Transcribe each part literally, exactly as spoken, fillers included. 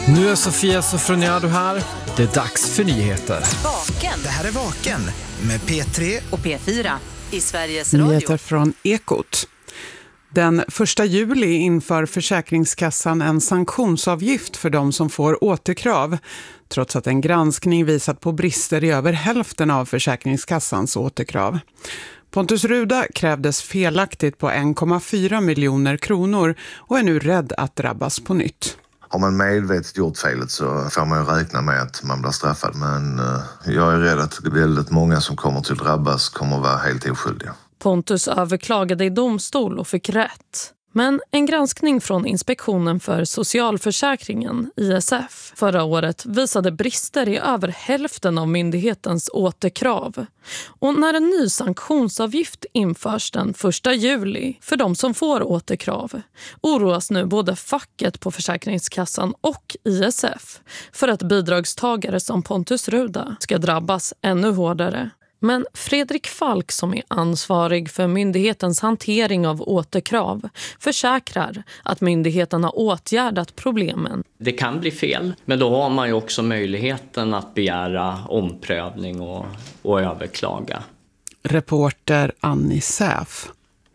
Nu är Sofia Sofroniado här. Det är dags för nyheter. Vaken. Det här är Vaken med P tre och P fyra i Sveriges Radio. Nyheter från Ekot. Den första juli inför Försäkringskassan en sanktionsavgift för de som får återkrav, trots att en granskning visat på brister i över hälften av Försäkringskassans återkrav. Pontus Ruda krävdes felaktigt på en komma fyra miljoner kronor och är nu rädd att drabbas på nytt. Har man medvetet gjort felet så får man ju räkna med att man blir straffad. Men uh, jag är rädd att väldigt många som kommer till drabbas kommer att vara helt oskyldiga. Pontus överklagade i domstol och fick rätt. Men en granskning från Inspektionen för socialförsäkringen, I S F, förra året visade brister i över hälften av myndighetens återkrav. Och när en ny sanktionsavgift införs den första juli för de som får återkrav oroas nu både facket på Försäkringskassan och I S F för att bidragstagare som Pontus Ruda ska drabbas ännu hårdare. Men Fredrik Falk, som är ansvarig för myndighetens hantering av återkrav, försäkrar att myndigheten har åtgärdat problemen. Det kan bli fel, men då har man ju också möjligheten att begära omprövning och, och överklaga. Reporter Annie Säf.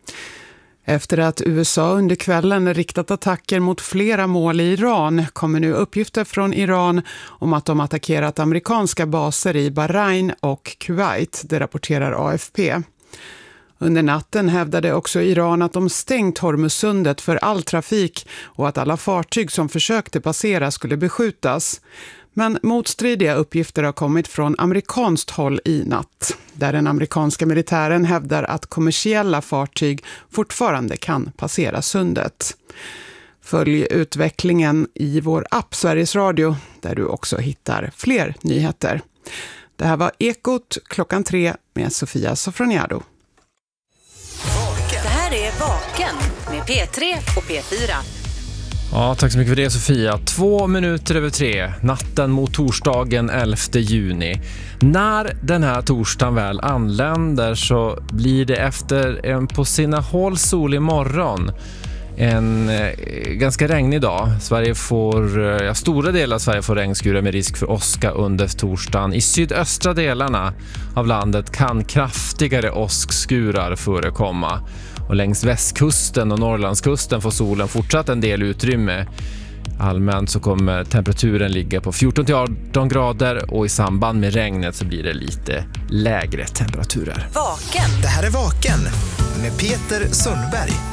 Efter att U S A under kvällen riktat attacker mot flera mål i Iran kommer nu uppgifter från Iran om att de attackerat amerikanska baser i Bahrain och Kuwait, det rapporterar A F P. Under natten hävdade också Iran att de stängt Hormuzsundet för all trafik och att alla fartyg som försökte passera skulle beskjutas. Men motstridiga uppgifter har kommit från amerikanskt håll i natt, där den amerikanska militären hävdar att kommersiella fartyg fortfarande kan passera sundet. Följ utvecklingen i vår app Sveriges Radio, där du också hittar fler nyheter. Det här var Ekot klockan tre med Sofia Sofroniado. Det här är Vaken med P tre och P fyra. Ja, tack så mycket för det, Sofia. Två minuter över tre, natten mot torsdagen elfte juni. När den här torsdagen väl anländer så blir det efter en på sina håll solig morgon en eh, ganska regnig dag. Sverige får, ja, stora delar av Sverige får regnskurar med risk för åska under torsdagen. I sydöstra delarna av landet kan kraftigare åskskurar förekomma. Och längs västkusten och Norrlandskusten får solen fortsatt en del utrymme. Allmänt så kommer temperaturen ligga på fjorton till arton grader och i samband med regnet så blir det lite lägre temperaturer. Vaken. Det här är Vaken med Peter Sundberg.